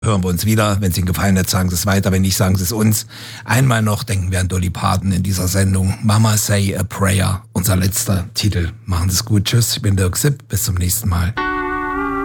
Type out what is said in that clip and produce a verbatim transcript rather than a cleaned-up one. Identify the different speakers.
Speaker 1: hören wir uns wieder. Wenn es Ihnen gefallen hat, sagen Sie es weiter. Wenn nicht, sagen Sie es uns. Einmal noch denken wir an Dolly Parton in dieser Sendung. Mama Say a Prayer, unser letzter Titel. Machen Sie es gut. Tschüss, ich bin Dirk Sipp. Bis zum nächsten Mal.